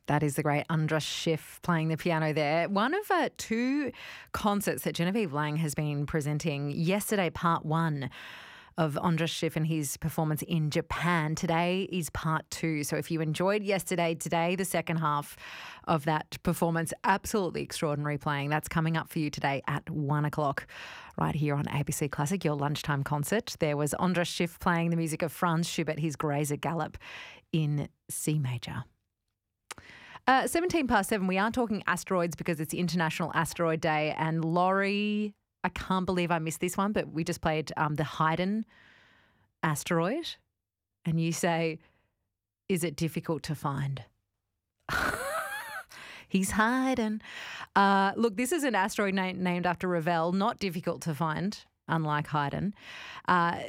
That is the great Andras Schiff playing the piano there. One of two concerts that Genevieve Lang has been presenting. Yesterday, part one of Andras Schiff and his performance in Japan. Today is part two. So if you enjoyed yesterday, today, the second half of that performance, absolutely extraordinary playing. That's coming up for you today at 1 o'clock right here on ABC Classic, your lunchtime concert. There was Andras Schiff playing the music of Franz Schubert, his Grazer Galop in C major. 7:17, we are talking asteroids because it's International Asteroid Day. And Laurie, I can't believe I missed this one, but we just played the Haydn asteroid. And you say, is it difficult to find? He's Haydn. Look, this is an asteroid named after Ravel, not difficult to find, unlike Haydn.